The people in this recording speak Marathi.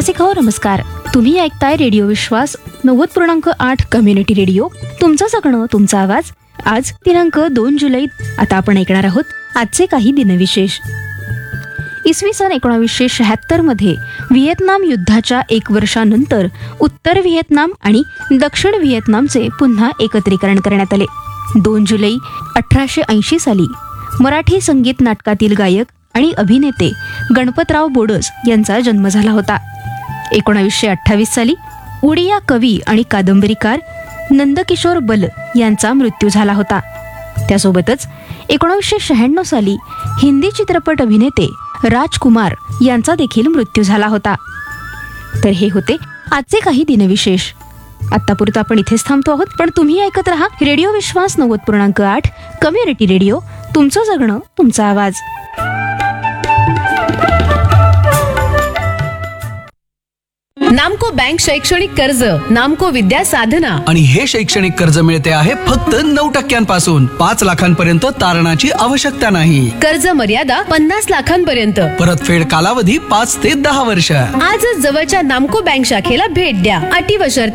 रसिक हो नमस्कार. तुम्ही ऐकताय रेडिओ विश्वास 90.8 कम्युनिटी रेडिओ. तुमचं सगळं तुमचा आवाज. आज दिनांक 2 जुलै. आता आपण ऐकणार आहोत आजचे काही दिनविशेष. इसवी सन 1976 मध्ये व्हिएतनाम युद्धाच्या 1 वर्षानंतर उत्तर व्हिएतनाम आणि दक्षिण व्हिएतनामचे पुन्हा एकत्रीकरण करण्यात आले. 2 जुलै 1880 साली मराठी संगीत नाटकातील गायक आणि अभिनेते गणपतराव बोडस यांचा जन्म झाला होता. 1928 साली उडिया कवी आणि कादंबरीकार नंदकिशोर बल यांचा मृत्यू झाला होता. त्यासोबतच 1996 साली हिंदी चित्रपट अभिनेते राजकुमार यांचा देखील मृत्यू झाला होता. तर हे होते आजचे काही दिनविशेष. आत्तापुरतं आपण इथेच थांबतो आहोत, पण तुम्ही ऐकत रहा रेडिओ विश्वास 90.8 कम्युनिटी रेडिओ. तुमचं जगणं तुमचा आवाज. नामको बँक शैक्षणिक कर्ज, नामको विद्या साधना. आणि हे शैक्षणिक कर्ज मिळते आहे फक्त 9% 5 लाखांपर्यंत तारणाची आवश्यकता नाही. कर्ज मर्यादा 50 लाखांपर्यंत. परतफेड कालावधी 5 ते 10 वर्ष. आजच जवळच्या नामको बँक शाखेला भेट द्या. अटी व शर्ती